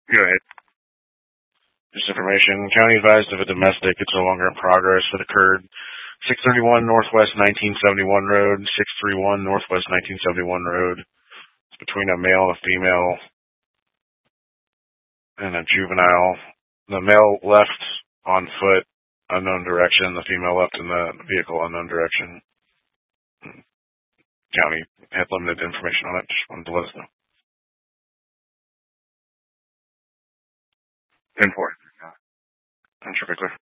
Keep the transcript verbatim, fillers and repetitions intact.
Go ahead. Just information. County advised of a domestic. It's no longer in progress. It occurred six thirty-one Northwest nineteen seventy-one Road, six thirty-one Northwest nineteen seventy-one Road. It's between a male and a female and a juvenile. The male left on foot, unknown direction. The female left in the vehicle, unknown direction. County had limited information on it. Just wanted to let us know. ten four. I'm sure, Vickler.